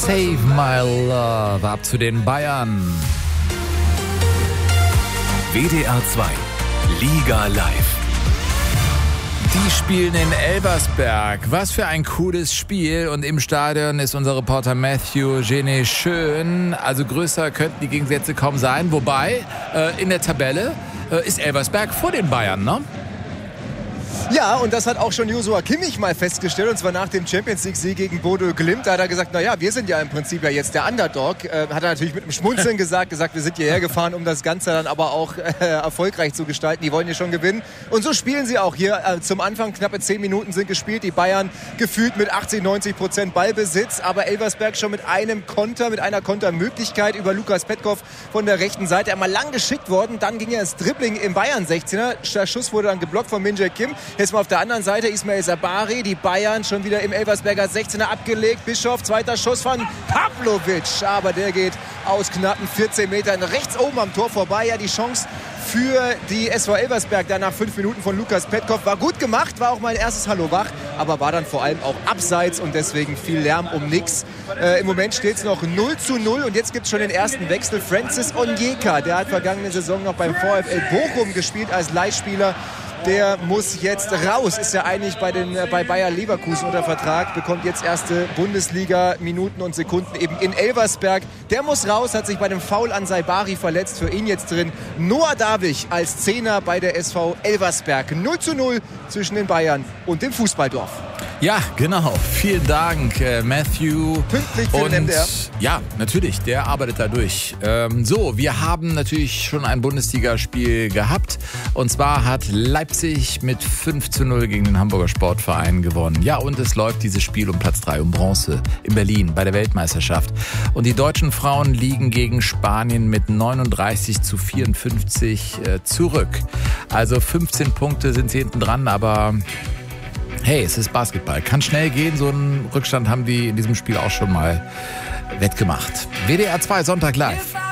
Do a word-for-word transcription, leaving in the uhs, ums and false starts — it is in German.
Save My Love ab zu den Bayern. W D R zwei Liga Live. Die spielen in Elversberg. Was für ein cooles Spiel. Und im Stadion ist unser Reporter Matthew Gene schön. Also größer könnten die Gegensätze kaum sein. Wobei, äh, in der Tabelle äh, ist Elversberg vor den Bayern, ne? Ja, und das hat auch schon Joshua Kimmich mal festgestellt, und zwar nach dem Champions-League-Sieg gegen Bodo Glimt. Da hat er gesagt, naja, wir sind ja im Prinzip ja jetzt der Underdog. Äh, hat er natürlich mit einem Schmunzeln gesagt, gesagt, wir sind hierher gefahren, um das Ganze dann aber auch äh, erfolgreich zu gestalten. Die wollen ja schon gewinnen. Und so spielen sie auch hier. Äh, zum Anfang knappe zehn Minuten sind gespielt. Die Bayern gefühlt mit achtzig, neunzig Prozent Ballbesitz. Aber Elversberg schon mit einem Konter, mit einer Kontermöglichkeit über Lukas Petkov von der rechten Seite. Einmal lang geschickt worden. Dann ging er ins Dribbling im Bayern-sechzehner. Der Schuss wurde dann geblockt von Min-Jae Kim. Jetzt mal auf der anderen Seite Ismail Sabari, die Bayern schon wieder im Elversberger sechzehner abgelegt. Bischof, zweiter Schuss von Pavlovic, aber der geht aus knappen vierzehn Metern rechts oben am Tor vorbei. Ja, die Chance für die S V Elversberg dann nach fünf Minuten von Lukas Petkov war gut gemacht, war auch mein erstes Hallo wach, aber war dann vor allem auch abseits und deswegen viel Lärm um nichts. Äh, Im Moment steht es noch null zu null und jetzt gibt es schon den ersten Wechsel. Francis Onyeka, der hat vergangene Saison noch beim VfL Bochum gespielt als Leihspieler. Der muss jetzt raus, ist ja eigentlich bei, den, bei Bayer Leverkusen unter Vertrag, bekommt jetzt erste Bundesliga-Minuten und Sekunden eben in Elversberg. Der muss raus, hat sich bei dem Foul an Saibari verletzt, für ihn jetzt drin Noah Davich als Zehner bei der S V Elversberg. null zu null zwischen den Bayern und dem Fußballdorf. Ja, genau. Vielen Dank, äh, Matthew. Pünktlich für und, den M D R. Ja, natürlich, der arbeitet da durch. Ähm, so, wir haben natürlich schon ein Bundesligaspiel gehabt. Und zwar hat Leipzig mit fünf zu null gegen den Hamburger Sportverein gewonnen. Ja, und es läuft dieses Spiel um Platz drei, um Bronze in Berlin bei der Weltmeisterschaft. Und die deutschen Frauen liegen gegen Spanien mit neununddreißig zu vierundfünfzig äh, zurück. Also fünfzehn Punkte sind sie hinten dran, aber hey, es ist Basketball. Kann schnell gehen. So einen Rückstand haben die in diesem Spiel auch schon mal wettgemacht. W D R zwei Sonntag live.